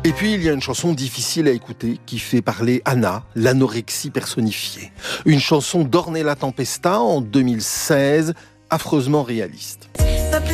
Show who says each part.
Speaker 1: Et puis, il y a une chanson difficile à écouter qui fait parler Anna, l'anorexie personnifiée. Une chanson d'Ornella Tempesta en 2016, affreusement réaliste.